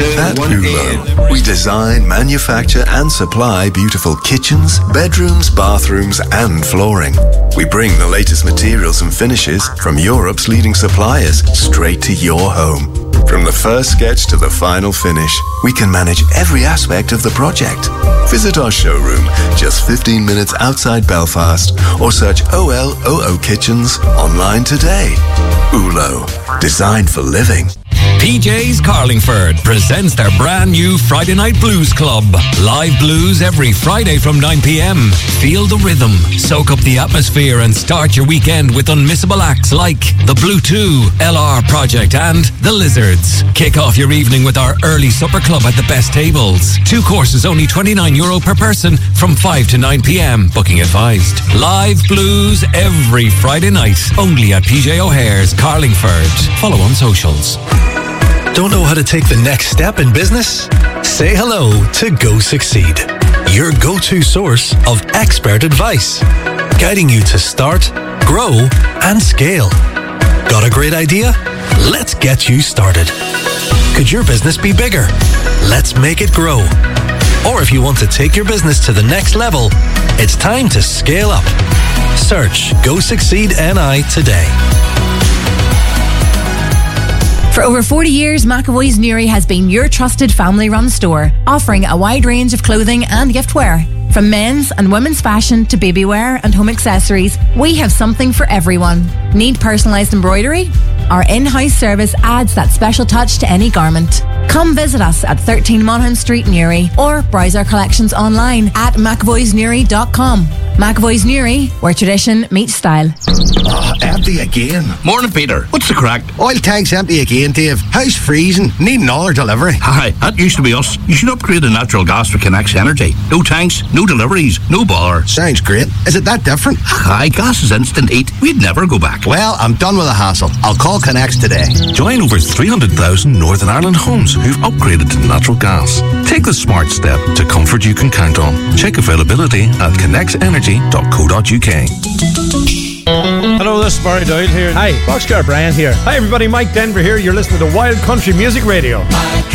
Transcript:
At Ulo, we design, manufacture and supply beautiful kitchens, bedrooms, bathrooms and flooring. We bring the latest materials and finishes from Europe's leading suppliers straight to your home. From the first sketch to the final finish, we can manage every aspect of the project. Visit our showroom just 15 minutes outside Belfast or search OLOO Kitchens online today. Ulo, designed for living. PJ's Carlingford presents their brand new Friday Night Blues Club. Live blues every Friday from 9 p.m. Feel the rhythm, soak up the atmosphere and start your weekend with unmissable acts like The Blue 2, LR Project and The Lizards. Kick off your evening with our early supper club at the best tables. 2 courses only €29 per person from 5 to 9 p.m. Booking advised. Live blues every Friday night only at PJ O'Hare's Carlingford. Follow on socials. Don't know how to take the next step in business? Say hello to Go Succeed, your go-to source of expert advice, guiding you to start, grow, and scale. Got a great idea? Let's get you started. Could your business be bigger? Let's make it grow. Or if you want to take your business to the next level, it's time to scale up. Search Go Succeed NI today. For over 40 years, McAvoy's Newry has been your trusted family-run store, offering a wide range of clothing and giftware. From men's and women's fashion to baby wear and home accessories, we have something for everyone. Need personalised embroidery? Our in-house service adds that special touch to any garment. Come visit us at 13 Monaghan Street, Newry, or browse our collections online at mcavoysnewry.com. McAvoy's Newry, where tradition meets style. Empty again. Morning, Peter. What's the crack? Oil tank's empty again, Dave. House freezing. Need another delivery. Hi, that used to be us. You should upgrade to natural gas for Connex Energy. No tanks, no deliveries, no bother. Sounds great. Is it that different? Hi, gas is instant heat. We'd never go back. Well, I'm done with the hassle. I'll call Connex today. Join over 300,000 Northern Ireland homes who've upgraded to natural gas. Take the smart step to comfort you can count on. Check availability at connexenergy.co.uk. Hello, this is Barry Doyle here. Hi, Boxcar Brian here. Hi everybody, Mike Denver here. You're listening to Wild Country Music Radio.